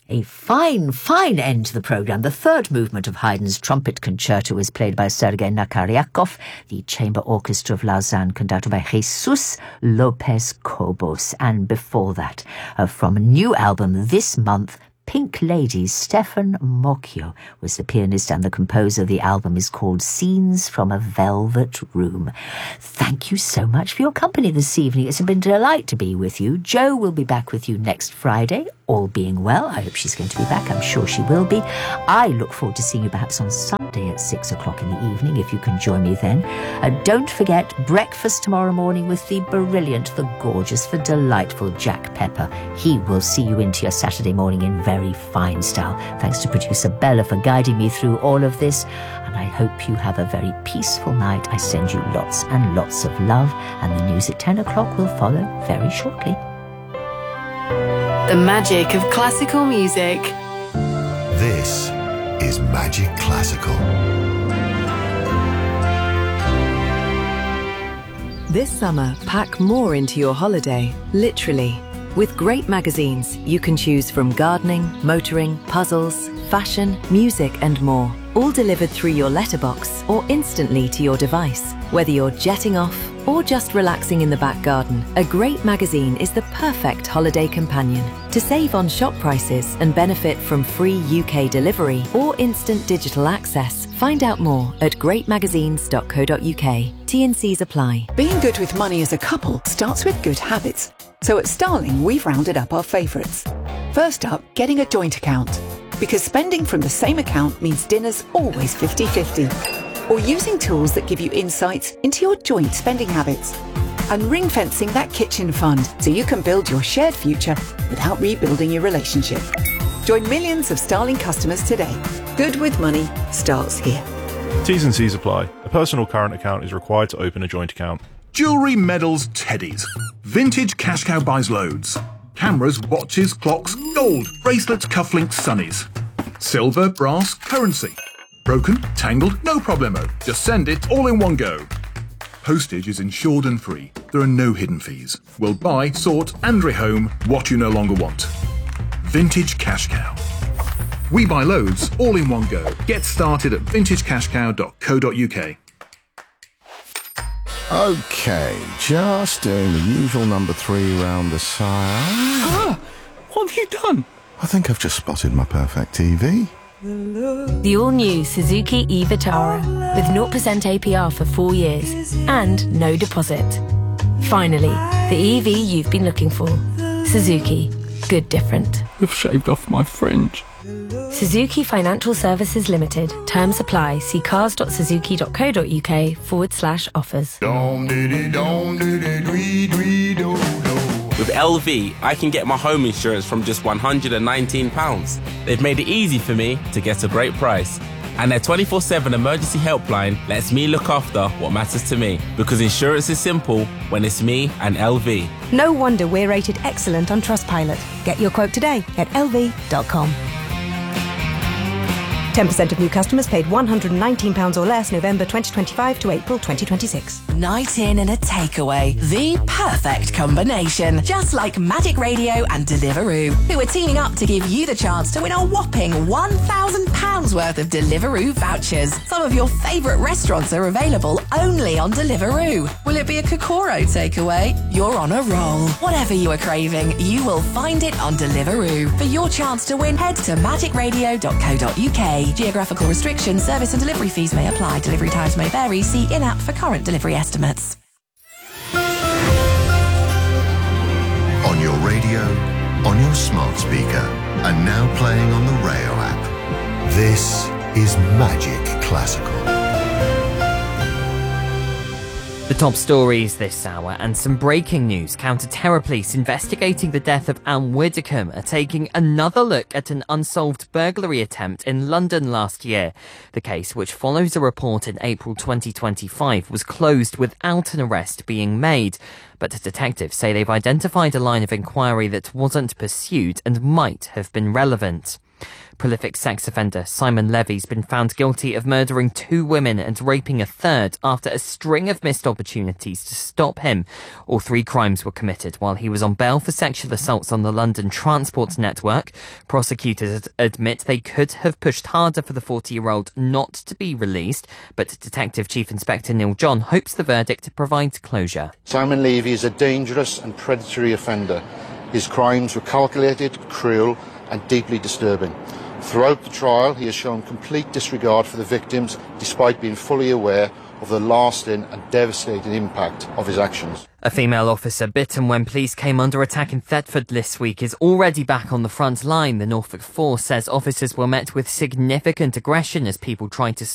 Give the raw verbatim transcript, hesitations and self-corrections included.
A fine, fine end to the programme. The third movement of Haydn's Trumpet Concerto was played by Sergei Nakaryakov, the Chamber Orchestra of Lausanne conducted by Jesus Lopez Cobos. And before that, uh, from a new album this month, Pink Ladies, Stefan Mocchio was the pianist, and the composer of the album is called Scenes from a Velvet Room. Thank you so much for your company this evening. It's been a delight to be with you. Jo will be back with you next Friday, all being well. I hope she's going to be back. I'm sure she will be. I look forward to seeing you perhaps on Sunday at six o'clock in the evening, if you can join me then. Uh, don't forget breakfast tomorrow morning with the brilliant, the gorgeous, the delightful Jack Pepper. He will see you into your Saturday morning in very fine style. Thanks to producer Bella for guiding me through all of this, and I hope you have a very peaceful night. I send you lots and lots of love, and the news at ten o'clock will follow very shortly. The magic of classical music. This is Magic Classical. This summer, pack more into your holiday, literally. With great magazines, you can choose from gardening, motoring, puzzles, fashion, music and more. All delivered through your letterbox or instantly to your device. Whether you're jetting off or just relaxing in the back garden, a great magazine is the perfect holiday companion. To save on shop prices and benefit from free U K delivery or instant digital access, find out more at great magazines dot co dot uk. T and Cs apply. Being good with money as a couple starts with good habits. So at Starling, we've rounded up our favourites. First up, getting a joint account. Because spending from the same account means dinner's always fifty-fifty. Or using tools that give you insights into your joint spending habits. And ring-fencing that kitchen fund so you can build your shared future without rebuilding your relationship. Join millions of Starling customers today. Good with money starts here. T's and C's apply. A personal current account is required to open a joint account. Jewellery, medals, teddies. Vintage Cash Cow buys loads. Cameras, watches, clocks, gold, bracelets, cufflinks, sunnies. Silver, brass, currency. Broken, tangled, no problemo. Just send it all in one go. Postage is insured and free. There are no hidden fees. We'll buy, sort and rehome what you no longer want. Vintage Cash Cow. We buy loads all in one go. Get started at vintage cash cow dot co dot uk. Okay, just doing the usual number three round the sire. Ah, what have you done? I think I've just spotted my perfect T V. The all-new Suzuki e-Vitara with zero percent A P R for four years and no deposit. Finally, the E V you've been looking for. Suzuki. Good different. You've shaved off my fringe. Suzuki Financial Services Limited. Terms apply. See cars dot suzuki dot co dot uk forward slash offers. With L V, I can get my home insurance from just one hundred nineteen pounds. They've made it easy for me to get a great price. And their twenty-four seven emergency helpline lets me look after what matters to me. Because insurance is simple when it's me and L V. No wonder we're rated excellent on Trustpilot. Get your quote today at L V dot com. ten percent of new customers paid one hundred nineteen pounds or less November twenty twenty-five to April twenty twenty-six. Night in and a takeaway. The perfect combination. Just like Magic Radio and Deliveroo, who are teaming up to give you the chance to win a whopping one thousand pounds worth of Deliveroo vouchers. Some of your favourite restaurants are available only on Deliveroo. Will it be a Kokoro takeaway? You're on a roll. Whatever you are craving, you will find it on Deliveroo. For your chance to win, head to magic radio dot co dot uk. Geographical restrictions, service and delivery fees may apply. Delivery times may vary. See in-app for current delivery estimates. On your radio, on your smart speaker, and now playing on the Rayo app. This is Magic Classical. The top stories this hour and some breaking news. Counter-terror police investigating the death of Anne Widdecombe are taking another look at an unsolved burglary attempt in London last year. The case, which follows a report in April twenty twenty-five, was closed without an arrest being made. But detectives say they've identified a line of inquiry that wasn't pursued and might have been relevant. Prolific sex offender Simon Levy's been found guilty of murdering two women and raping a third after a string of missed opportunities to stop him. All three crimes were committed while he was on bail for sexual assaults on the London Transport Network. Prosecutors admit they could have pushed harder for the forty-year-old not to be released, but Detective Chief Inspector Neil John hopes the verdict provides closure. Simon Levy is a dangerous and predatory offender. His crimes were calculated, cruel and deeply disturbing. Throughout the trial, he has shown complete disregard for the victims, despite being fully aware of the lasting and devastating impact of his actions. A female officer bitten when police came under attack in Thetford this week is already back on the front line. The Norfolk Force says officers were met with significant aggression as people tried to